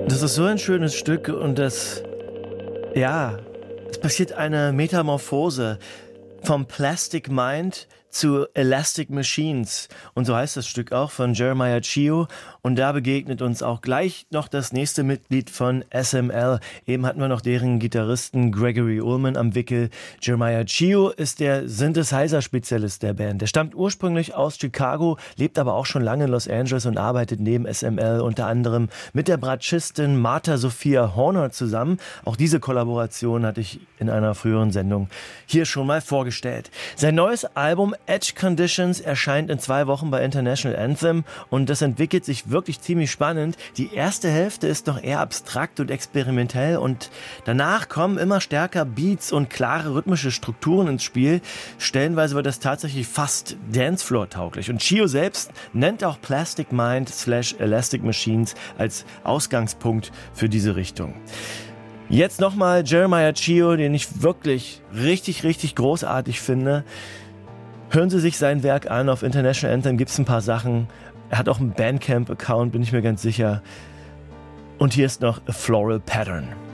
Das ist so ein schönes Stück und ja, es passiert eine Metamorphose vom Plastic Mind zu Elastic Machines. Und so heißt das Stück auch von Jeremiah Chio. Und da begegnet uns auch gleich noch das nächste Mitglied von SML. Eben hatten wir noch deren Gitarristen Gregory Ullman am Wickel. Jeremiah Chio ist der Synthesizer-Spezialist der Band. Der stammt ursprünglich aus Chicago, lebt aber auch schon lange in Los Angeles und arbeitet neben SML unter anderem mit der Bratschistin Martha Sophia Horner zusammen. Auch diese Kollaboration hatte ich in einer früheren Sendung hier schon mal vorgestellt. Sein neues Album Edge Conditions erscheint in 2 Wochen bei International Anthem und das entwickelt sich wirklich ziemlich spannend. Die erste Hälfte ist noch eher abstrakt und experimentell und danach kommen immer stärker Beats und klare rhythmische Strukturen ins Spiel. Stellenweise wird das tatsächlich fast Dancefloor-tauglich und Chio selbst nennt auch Plastic Mind / Elastic Machines als Ausgangspunkt für diese Richtung. Jetzt nochmal Jeremiah Chio, den ich wirklich richtig großartig finde. Hören Sie sich sein Werk an, auf International Anthem gibt es ein paar Sachen. Er hat auch einen Bandcamp-Account, bin ich mir ganz sicher. Und hier ist noch A Floral Pattern.